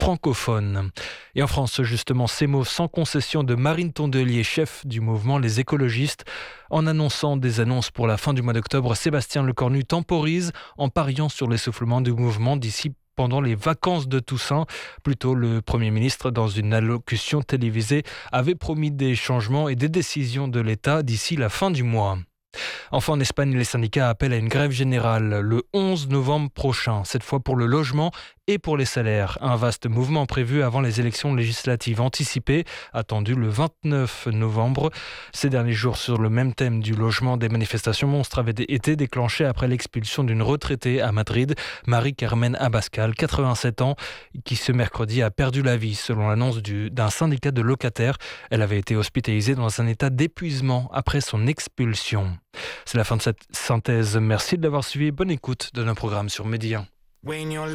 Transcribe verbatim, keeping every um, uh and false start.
francophone. Et en France, justement, ces mots sans concession de Marine Tondelier, chef du mouvement Les Écologistes. En annonçant des annonces pour la fin du mois d'octobre, Sébastien Lecornu temporise en pariant sur l'essoufflement du mouvement d'ici pendant les vacances de Toussaint. Plus tôt, le Premier ministre, dans une allocution télévisée, avait promis des changements et des décisions de l'État d'ici la fin du mois. Enfin, en Espagne, les syndicats appellent à une grève générale le onze novembre prochain, cette fois pour le logement et pour les salaires. Un vaste mouvement prévu avant les élections législatives anticipées, attendues le vingt-neuf novembre. Ces derniers jours, sur le même thème du logement, des manifestations monstres avaient été déclenchées après l'expulsion d'une retraitée à Madrid, Marie-Carmen Abascal, quatre-vingt-sept ans, qui ce mercredi a perdu la vie, selon l'annonce du, d'un syndicat de locataires. Elle avait été hospitalisée dans un état d'épuisement après son expulsion. C'est la fin de cette synthèse. Merci de l'avoir suivi. Bonne écoute de nos programmes sur Média.